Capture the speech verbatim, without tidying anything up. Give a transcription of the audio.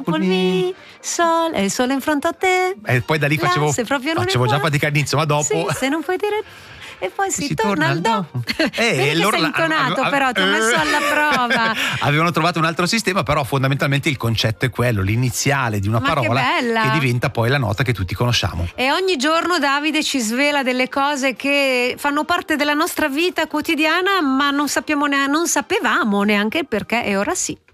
col mi, sol, e il sole in fronte a te. E poi da lì La, facevo, se proprio non facevo è già qua. fatica all'inizio, ma dopo. Sì, se non puoi dire. E poi si, si torna al do. Eh, Vedi loro che sei intonato, ave- però ti ho messo alla prova. Avevano trovato un altro sistema, però fondamentalmente il concetto è quello, l'iniziale di una Ma che parola bella. che diventa poi la nota che tutti conosciamo. E ogni giorno Davide ci svela delle cose che fanno parte della nostra vita quotidiana, ma non sappiamo neanche, non sapevamo neanche il perché, e ora sì.